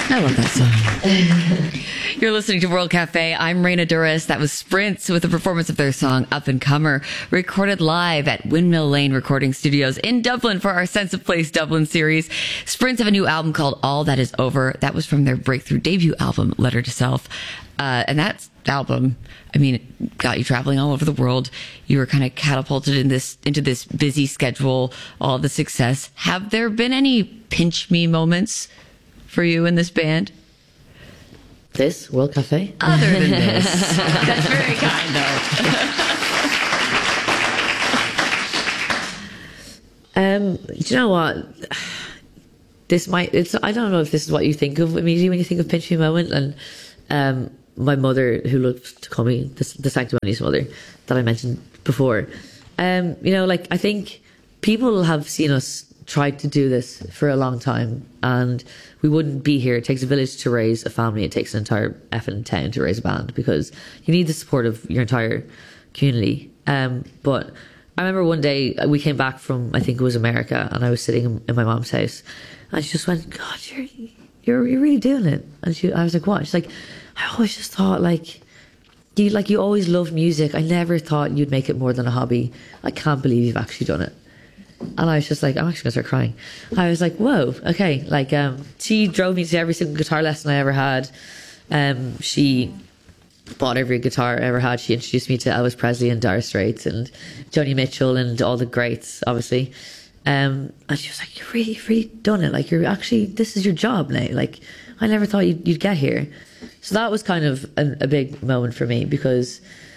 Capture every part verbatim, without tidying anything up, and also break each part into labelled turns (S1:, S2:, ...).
S1: I love that song. You're listening to World Cafe. I'm Raina Duras. That was Sprints with a performance of their song Up and Comer, recorded live at Windmill Lane Recording Studios in Dublin for our Sense of Place Dublin series. Sprints have a new album called All That Is Over. That was from their breakthrough debut album, Letter to Self. Uh, and that album, I mean, it got you traveling all over the world. You were kind of catapulted in this into this busy schedule, all the success. Have there been any pinch me moments for you in this band?
S2: This World Cafe?
S1: Other than this. That's very kind,
S2: though. um, do you know what? This might, it's, I don't know if this is what you think of immediately when you think of pinch me moment. And um, my mother, who loved to call me the, the sanctimonious mother that I mentioned before, um, you know, like, I think people have seen us try to do this for a long time, and we wouldn't be here. It takes a village to raise a family. It takes an entire effing town to raise a band, because you need the support of your entire community. Um, but I remember one day we came back from, I think it was America, and I was sitting in, in my mom's house, and she just went, "God, you're you're you're really doing it." And she, I was like, "What?" She's like, "I always just thought like you like you always loved music. I never thought you'd make it more than a hobby. I can't believe you've actually done it." And I was just like, I'm actually gonna start crying. I was like, whoa, okay. Like, um, she drove me to every single guitar lesson I ever had. Um, she bought every guitar I ever had. She introduced me to Elvis Presley and Dire Straits and Joni Mitchell and all the greats, obviously. Um, and she was like, "You've really, really done it. Like, you're actually, this is your job now. Like, I never thought you'd, you'd get here." So that was kind of a, a big moment for me, because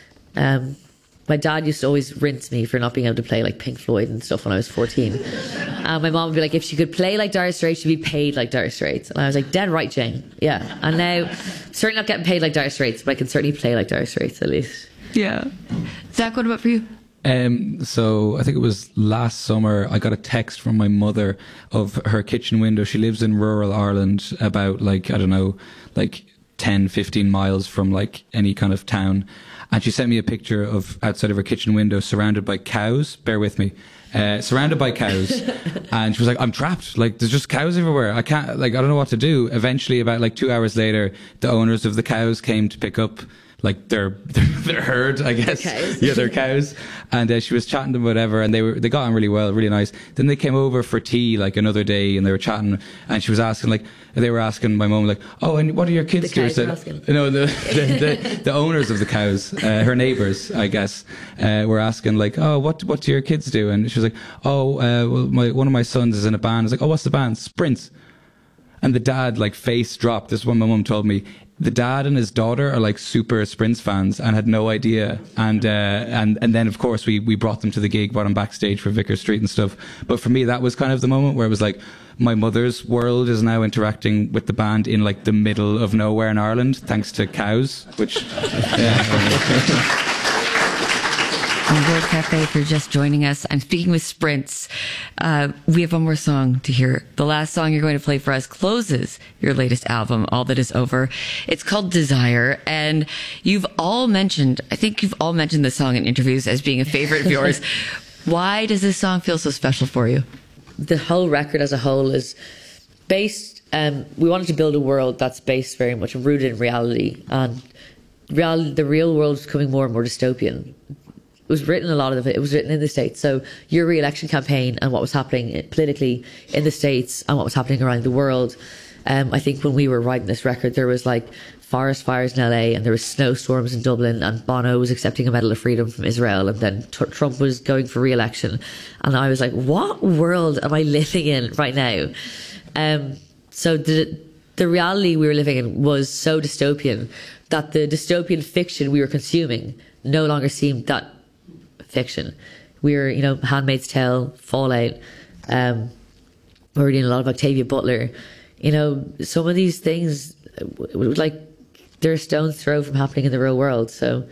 S2: um, my dad used to always rinse me for not being able to play like Pink Floyd and stuff when I was fourteen. And my mom would be like, if she could play like Dire Straits, she'd be paid like Dire Straits. And I was like, dead right, Jane. Yeah. And now, certainly not getting paid like Dire Straits, but I can certainly play like Dire Straits at least.
S1: Yeah. Zach, what about for you?
S3: Um, so I think it was last summer, I got a text from my mother of her kitchen window. She lives in rural Ireland, about like, I don't know, like ten, fifteen miles from like any kind of town. And she sent me a picture of outside of her kitchen window surrounded by cows. Bear with me. Uh, surrounded by cows. And she was like, "I'm trapped. Like, there's just cows everywhere. I can't, like, I don't know what to do." Eventually, about like two hours later, the owners of the cows came to pick up like their their, their herd, I guess.
S2: Cows.
S3: Yeah, their cows. And uh, she was chatting to them, whatever, and they were they got on really well, really nice. Then they came over for tea like another day, and they were chatting, and she was asking like they were asking my mum like, "Oh, and what are your kids
S2: The
S3: doing?"
S2: cows were asking.
S3: No, the the, the the owners of the cows, uh, her neighbours, I guess, uh, were asking like, "Oh, what what do your kids do?" And she was like, "Oh, uh, well, my one of my sons is in a band." I was like, "Oh, what's the band?" "Sprints." And the dad, like, face dropped. This is what my mum told me. The dad and his daughter are like super Sprints fans and had no idea. And uh, and and then of course we we brought them to the gig, brought them backstage for Vicar Street and stuff. But for me, that was kind of the moment where it was like, my mother's world is now interacting with the band in like the middle of nowhere in Ireland, thanks to cows. Which. Yeah.
S1: On World Cafe, if you're just joining us, I'm speaking with Sprints. Uh, we have one more song to hear. The last song you're going to play for us closes your latest album, All That Is Over. It's called Desire, and you've all mentioned, I think you've all mentioned this song in interviews as being a favorite of yours. Why does this song feel so special for you?
S2: The whole record as a whole is based, um, we wanted to build a world that's based very much rooted in reality, and real, the real world is becoming more and more dystopian. It was written, a lot of it, it was written in the States. So your re-election campaign and what was happening politically in the States and what was happening around the world. Um, I think when we were writing this record, there was like forest fires in L A and there was snowstorms in Dublin, and Bono was accepting a Medal of Freedom from Israel, and then t- Trump was going for re-election. And I was like, what world am I living in right now? Um, so the, the reality we were living in was so dystopian that the dystopian fiction we were consuming no longer seemed that fiction. We were, you know, Handmaid's Tale, Fallout, um, we were reading a lot of Octavia Butler. You know, some of these things, like, they're a stone's throw from happening in the real world. So,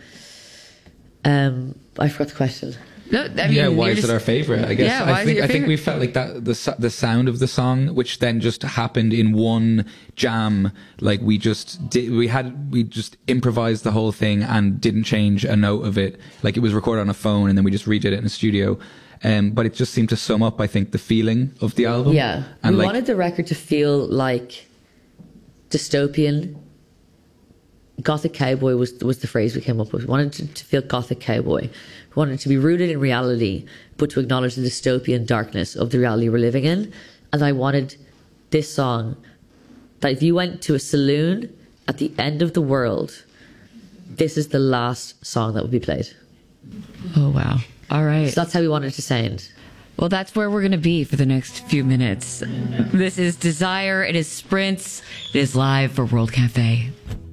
S2: um, I forgot the question.
S1: No, I mean,
S3: yeah, why is
S1: just,
S3: it our favorite? I guess.
S1: Yeah, why
S3: I
S1: is
S3: think
S1: it your
S3: I think
S1: favorite?
S3: we felt like that the the sound of the song, which then just happened in one jam. Like we just did, we had we just improvised the whole thing and didn't change a note of it. Like it was recorded on a phone and then we just redid it in a studio. Um, but it just seemed to sum up, I think, the feeling of the album.
S2: Yeah,
S3: and
S2: we
S3: like,
S2: wanted the record to feel like dystopian. Gothic cowboy was was the phrase we came up with. We wanted to, to feel gothic cowboy. We wanted to be rooted in reality, but to acknowledge the dystopian darkness of the reality we're living in. And I wanted this song that if you went to a saloon at the end of the world, this is the last song that would be played.
S1: Oh, wow. All right.
S2: So that's how we wanted to sound.
S1: Well, that's where we're going to be for the next few minutes. This is Desire. It is Sprints. It is live for World Cafe.